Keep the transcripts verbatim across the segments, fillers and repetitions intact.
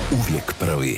Uvijek prvi.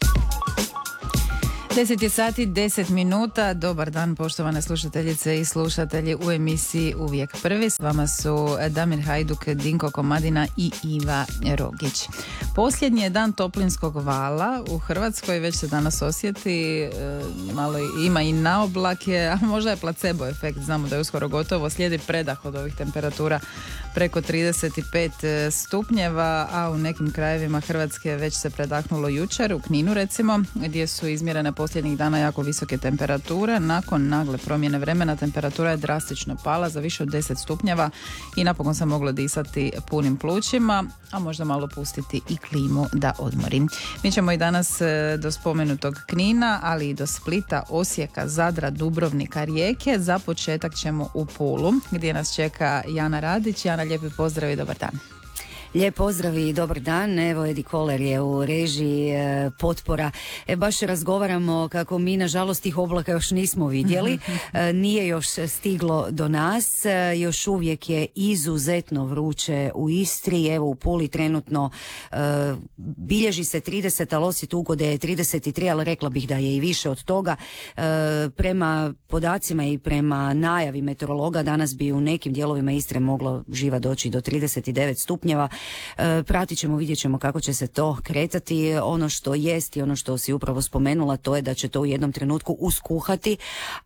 deset je sati, deset minuta. Dobar dan, poštovane slušateljice i slušatelji u emisiji Uvijek prvi. S vama su Damir Hajduk, Dinko Komadina i Iva Rogić. Posljednji je dan toplinskog vala u Hrvatskoj, već se danas osjeti, e, malo ima i naoblake, a možda je placebo efekt, znamo da je uskoro gotovo, slijedi predah od ovih temperatura preko trideset pet stupnjeva, a u nekim krajevima Hrvatske već se predahnulo jučer, u Kninu recimo, gdje su izmjerene posljednjih dana jako visoke temperature. Nakon nagle promjene vremena temperatura je drastično pala za više od deset stupnjeva i napokon se moglo disati punim plućima, a možda malo pustiti i klimu da odmori. Mi ćemo i danas do spomenutog Knina, ali i do Splita, Osijeka, Zadra, Dubrovnika, Rijeke. Za početak ćemo u Pulu, gdje nas čeka Jana Radić. Jana, lijepi pozdrav i dobar dan. Lijep pozdrav i dobar dan. Evo, Edi Koler je u režiji e, potpora. E, baš razgovaramo kako mi nažalost tih oblaka još nismo vidjeli. E, nije još stiglo do nas. E, još uvijek je izuzetno vruće u Istri. Evo, u Puli trenutno e, bilježi se trideset, ali Osjet ugode je trideset tri, ali rekla bih da je i više od toga. E, prema podacima i prema najavi meteorologa danas bi u nekim dijelovima Istre moglo živa doći do trideset devet stupnjeva. E, pratit ćemo, vidjet ćemo kako će se to kretati. Ono što jest i ono što si upravo spomenula, to je da će to u jednom trenutku uskuhati,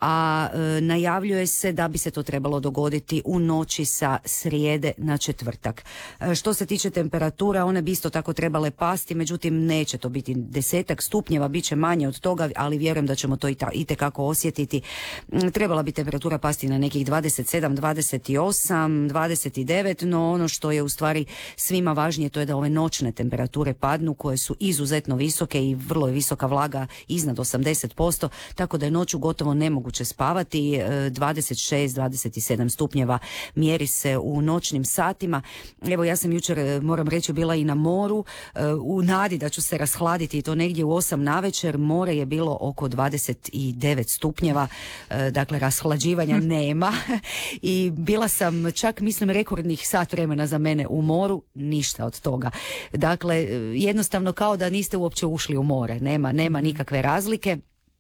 a e, najavljuje se da bi se to trebalo dogoditi u noći sa srijede na četvrtak. E, što se tiče temperatura, one bi isto tako trebale pasti, međutim neće to biti desetak stupnjeva, bit će manje od toga, ali vjerujem da ćemo to i ta, itekako osjetiti. E, trebala bi temperatura pasti na nekih dvadeset sedam, dvadeset osam, dvadeset devet, no ono što je u stvari svima važnije, to je da ove noćne temperature padnu, koje su izuzetno visoke i vrlo je visoka vlaga iznad osamdeset posto, tako da je noću gotovo nemoguće spavati. dvadeset šest, dvadeset sedam stupnjeva mjeri se u noćnim satima. Evo, ja sam jučer, moram reći, bila i na moru u nadi da ću se rashladiti, i to negdje u osam navečer. More je bilo oko dvadeset devet stupnjeva, dakle rashlađivanja nema i bila sam čak, mislim, rekordnih sat vremena za mene u moru. Ništa od toga. Dakle, jednostavno kao da niste uopće ušli u more. Nema, nema nikakve razlike.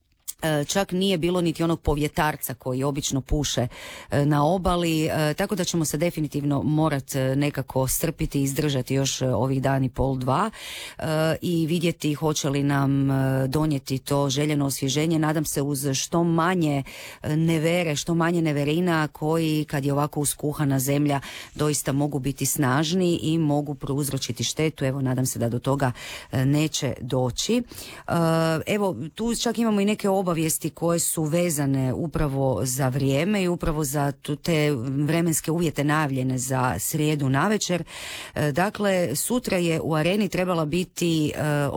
Čak nije bilo niti onog povjetarca koji obično puše na obali, tako da ćemo se definitivno morat nekako strpiti i izdržati još ovih dani pol dva i vidjeti hoće li nam donijeti to željeno osvježenje. Nadam se uz što manje nevere, što manje neverina koji, kad je ovako uskuhana zemlja, doista mogu biti snažni i mogu prouzročiti štetu. Evo, nadam se da do toga neće doći. Evo, tu čak imamo i neke obavijesti obavijesti koje su vezane upravo za vrijeme i upravo za te vremenske uvjete najavljene za srijedu navečer. Dakle, sutra je u Areni trebala biti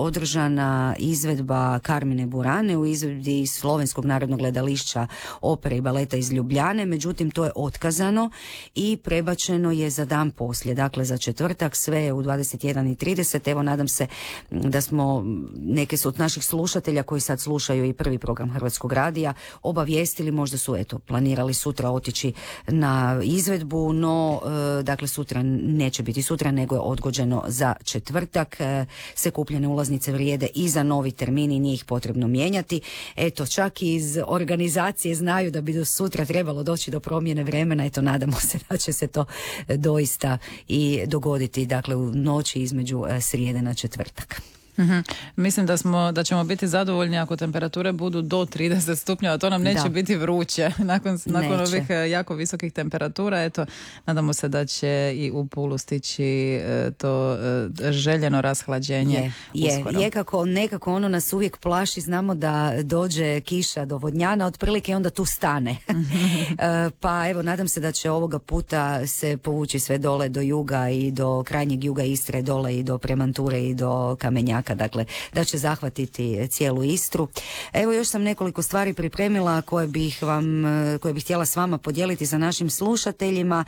održana izvedba Carmine Burane u izvedbi Slovenskog narodnog gledališća, opere i baleta iz Ljubljane, međutim to je otkazano i prebačeno je za dan poslije, dakle za četvrtak, sve je u dvadeset jedan i trideset. Evo, nadam se da smo neke su od naših slušatelja koji sad slušaju i prvi program Hrvatskog radija obavijestili, možda su eto planirali sutra otići na izvedbu, no e, dakle sutra neće biti sutra, nego je odgođeno za četvrtak. E, se kupljene ulaznice vrijede i za novi termin i nije ih potrebno mijenjati. Eto, čak i iz organizacije znaju da bi do sutra trebalo doći do promjene vremena. Eto, nadamo se da će se to doista i dogoditi, dakle u noći između srijede na četvrtak. Mm-hmm. Mislim da smo da ćemo biti zadovoljni ako temperature budu do trideset stupnjeva, to nam neće da. biti vruće nakon, nakon ovih jako visokih temperatura. Eto, nadamo se da će i u Pulu stići to željeno rashlađenje je, uskoro. Je, je kako, nekako ono nas uvijek plaši, znamo da dođe kiša do Vodnjana, otprilike onda tu stane. Mm-hmm. Pa evo, nadam se da će ovoga puta se povući sve dole do juga i do krajnjeg juga Istre, dole i do Premanture i do Kamenjaka. Dakle, da će zahvatiti cijelu Istru. Evo, još sam nekoliko stvari pripremila koje bih vam, koje bih htjela s vama podijeliti sa našim slušateljima.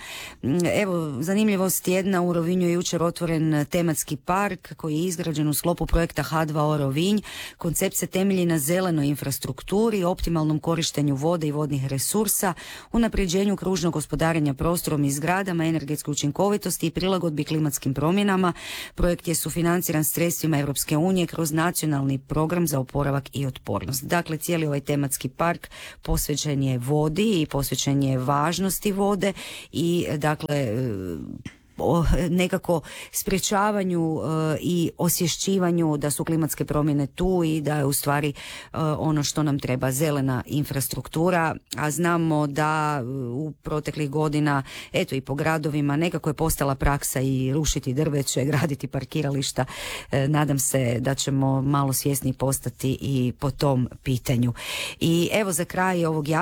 Evo, zanimljivost jedna, u Rovinju je jučer otvoren tematski park koji je izgrađen u sklopu projekta ha dva o Rovinj. Koncept se temelji na zelenoj infrastrukturi, optimalnom korištenju vode i vodnih resursa, unapređenju kružnog gospodarenja prostorom i zgradama, energetskoj učinkovitosti i prilagodbi klimatskim promjenama. Projekt je sufinanciran sredstvima Europske Europske unije kroz nacionalni program za oporavak i otpornost. Dakle, cijeli ovaj tematski park posvećen je vodi i posvećen je važnosti vode i dakle o nekako sprječavanju e, i osvješćivanju da su klimatske promjene tu i da je u stvari e, ono što nam treba zelena infrastruktura, a znamo da u proteklih godina eto i po gradovima nekako je postala praksa i rušiti drveće, graditi parkirališta. E, nadam se da ćemo malo svjesniji postati i po tom pitanju. I evo za kraj ovog